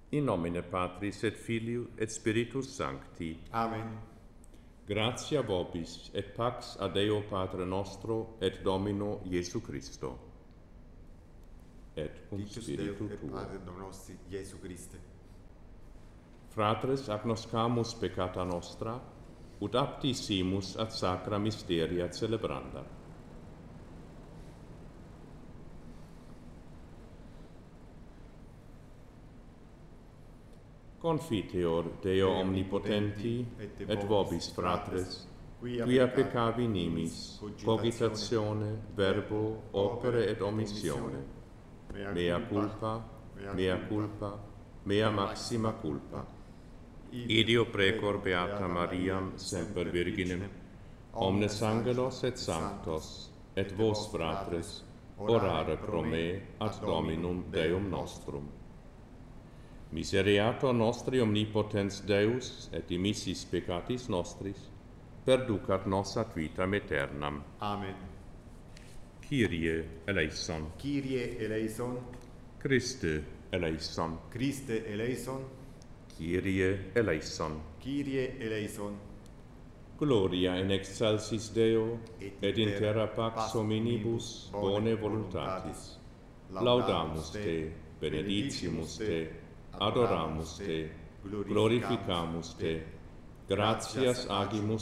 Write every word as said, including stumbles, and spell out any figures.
In nomine Patris et Filii et Spiritus Sancti. Amen. Gratia vobis et pax a Deo Patre nostro et Domino Iesu Christo. Et cum Dictus Spiritu Deo et tuo. Pater nostri, Iesu Christe. Fratres agnoscamus peccata nostra, ut apti simus ad sacra mysteria celebranda. Confiteor Deo omnipotenti et vobis fratres, quia peccavi nimis, cogitatione, verbo, opere et omissione, mea culpa, mea culpa, mea maxima culpa. Ideo precor Beata Mariam semper Virginem, omnes angelos et sanctos, et vos fratres, orare pro me ad Dominum Deum nostrum. Miseriator nostri omnipotens Deus et dimissis peccatis nostris, perducat nos ad vitam aeternam. Amen. Kyrie eleison. Kyrie eleison, Christe eleison. Christe eleison, Kyrie eleison. Kyrie eleison, Gloria in excelsis Deo, et in terra pax hominibus bone voluntatis. Laudamus te, benedicimus te, adoramus te, glorificamus te, gratias agimus